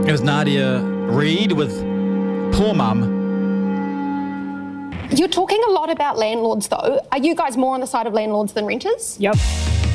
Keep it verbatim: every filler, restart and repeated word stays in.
It was Nadia Reid with Poor Mum. You're talking a lot about landlords, though. Are you guys more on the side of landlords than renters? Yep.